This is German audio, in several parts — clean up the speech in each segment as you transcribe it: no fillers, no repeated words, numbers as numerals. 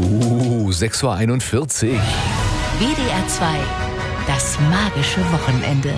6:41 Uhr. WDR 2, das magische Wochenende.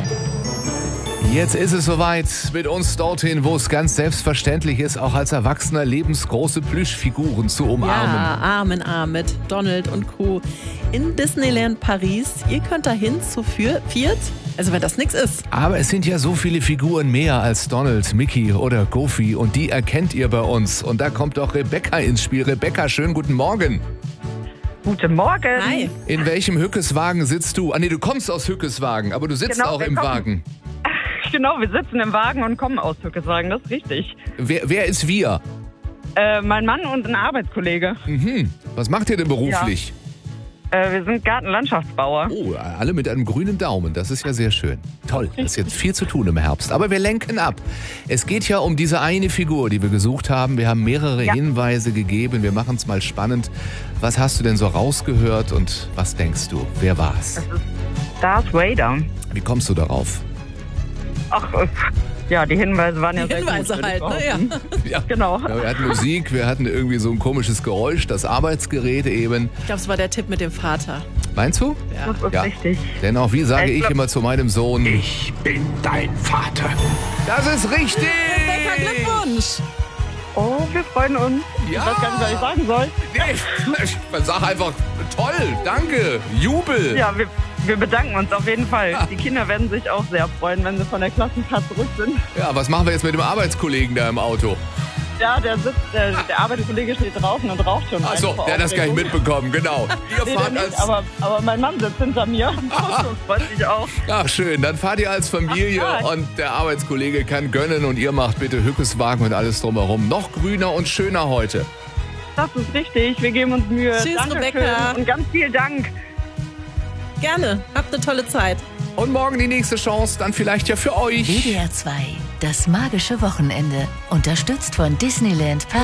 Jetzt ist es soweit, mit uns dorthin, wo es ganz selbstverständlich ist, auch als Erwachsener lebensgroße Plüschfiguren zu umarmen. Ja, Arm in Arm mit Donald und Co. in Disneyland Paris. Ihr könnt dahin zu viert, also wenn das nichts ist. Aber es sind ja so viele Figuren mehr als Donald, Mickey oder Goofy und die erkennt ihr bei uns. Und da kommt auch Rebecca ins Spiel. Rebecca, schönen guten Morgen. Guten Morgen. Hi. In welchem Hückeswagen sitzt du? Ah nee, du kommst aus Hückeswagen, aber du sitzt Genau, auch wir im kommen. Wagen. Genau, wir sitzen im Wagen und kommen aus Hückeswagen, das ist richtig. Wer ist wir? Mein Mann und ein Arbeitskollege. Was macht ihr denn beruflich? Wir sind Gartenlandschaftsbauer. Oh, alle mit einem grünen Daumen. Das ist ja sehr schön. Toll, das ist jetzt viel zu tun im Herbst. Aber wir lenken ab. Es geht ja um diese eine Figur, die wir gesucht haben. Wir haben mehrere Hinweise gegeben. Wir machen es mal spannend. Was hast du denn so rausgehört und was denkst du? Wer war's? Darth Vader. Wie kommst du darauf? Ach, ja, die Hinweise waren ja Die Hinweise sehr gut. halt, würde ich ne? behaupten. Ja. Genau. Ja, wir hatten Musik, wir hatten irgendwie so ein komisches Geräusch, das Arbeitsgerät eben. Ich glaube, es war der Tipp mit dem Vater. Meinst du? Das ist richtig. Denn auch wie sage Ich ich glaub- immer zu meinem Sohn, Ich bin dein Vater. das ist richtig! Rebecca, Glückwunsch! Oh, wir freuen uns. Ja. Ich weiß gar nicht, was ich sagen soll. Nee, sag einfach, toll, danke, Jubel. Ja, wir bedanken uns auf jeden Fall. Die Kinder werden sich auch sehr freuen, wenn sie von der Klassenfahrt zurück sind. Ja, was machen wir jetzt mit dem Arbeitskollegen da im Auto? Ja, der Arbeitskollege steht draußen und raucht schon. Achso, eine vor der hat das gar nicht Aufregung. mitbekommen, genau. Ihr Nee, der fahrt nicht, als... aber mein Mann sitzt hinter mir und freut sich auch. Ach schön, dann fahrt ihr als Familie Ach, ja. und der Arbeitskollege kann gönnen und ihr macht bitte Hückeswagen und alles drumherum. Noch grüner und schöner heute. Das ist richtig, wir geben uns Mühe. Tschüss, Dankeschön Rebecca. und ganz vielen Dank. Gerne, habt eine tolle Zeit. Und morgen die nächste Chance, dann vielleicht ja für euch. WDR 2, das magische Wochenende. Unterstützt von Disneyland Paris.